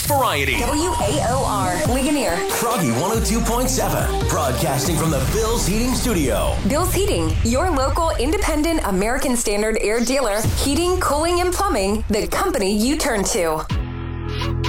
variety. WAOR, Ligonier. Froggy 102.7, broadcasting from the Bill's Heating Studio. Bill's Heating, your local independent American Standard air dealer. Heating, cooling, and plumbing, the company you turn to.